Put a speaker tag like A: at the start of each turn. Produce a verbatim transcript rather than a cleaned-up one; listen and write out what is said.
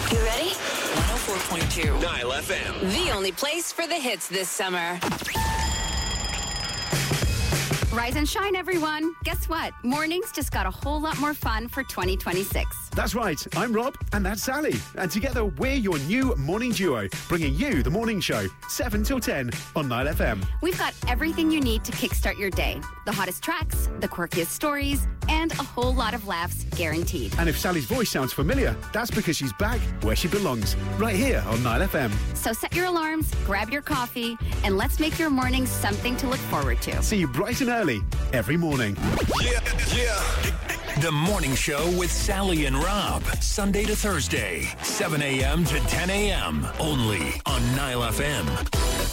A: You ready?
B: one oh four point two.
C: Nile F M.
A: The only place for the hits this summer.
D: Rise and shine, everyone. Guess what? Mornings just got a whole lot more fun for twenty twenty-six.
E: That's right. I'm Rob, and that's Sally. And together, we're your new morning duo, bringing you the morning show, seven till ten on Nile F M.
D: We've got everything you need to kickstart your day. The hottest tracks, the quirkiest stories, and a whole lot of laughs guaranteed.
E: And if Sally's voice sounds familiar, that's because she's back where she belongs, right here on Nile F M.
D: So set your alarms, grab your coffee, and let's make your mornings something to look forward to.
E: See you bright and early every morning.
C: Yeah, yeah.
F: The Morning Show with Sally and Rob. Sunday to Thursday, seven a.m. to ten a.m. Only on Nile F M.